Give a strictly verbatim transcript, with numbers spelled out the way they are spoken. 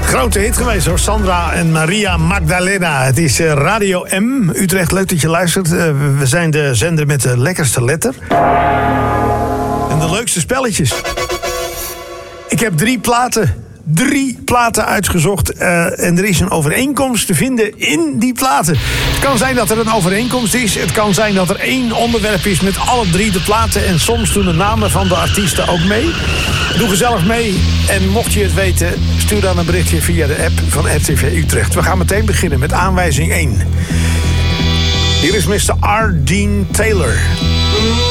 Grote hit geweest hoor, Sandra en Maria Magdalena. Het is uh, Radio M, Utrecht, leuk dat je luistert. Uh, we zijn de zender met de lekkerste letter. En de leukste spelletjes. Ik heb drie platen, drie platen uitgezocht. Uh, en er is een overeenkomst te vinden in die platen. Het kan zijn dat er een overeenkomst is. Het kan zijn dat er één onderwerp is met alle drie de platen. En soms doen de namen van de artiesten ook mee. Doe gezellig mee. En mocht je het weten, stuur dan een berichtje via de app van R T V Utrecht. We gaan meteen beginnen met aanwijzing één. Hier is mister R. Dean Taylor.